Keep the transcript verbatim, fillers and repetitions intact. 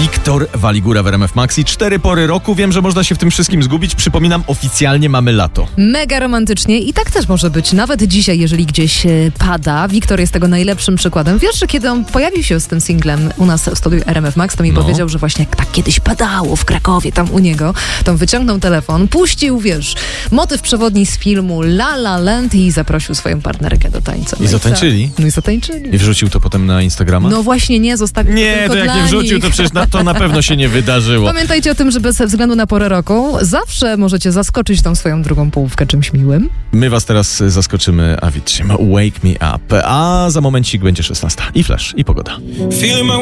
Wiktor Waligura w R M F Max i cztery pory roku. Wiem, że można się w tym wszystkim zgubić. Przypominam, oficjalnie mamy lato. Mega romantycznie i tak też może być. Nawet dzisiaj, jeżeli gdzieś pada. Wiktor jest tego najlepszym przykładem. Wiesz, że kiedy on pojawił się z tym singlem u nas w studiu R M F Max, to mi No. powiedział, że właśnie jak tak kiedyś padało w Krakowie, tam u niego, to on wyciągnął telefon, puścił, wiesz, motyw przewodni z filmu La La Land i zaprosił swoją partnerkę do tańca. I zatańczyli? No i zatańczyli. I wrzucił to potem na Instagrama? No właśnie nie, zostawił Nie, tylko to jak dla nie wrzucił, nich. to przecież na, to na pewno się nie wydarzyło. Pamiętajcie o tym, że bez względu na porę roku zawsze możecie zaskoczyć tą swoją drugą połówkę czymś miłym. My was teraz zaskoczymy Aviciim Wake Me Up, a za momencik będzie szesnasta. I Flash, i pogoda.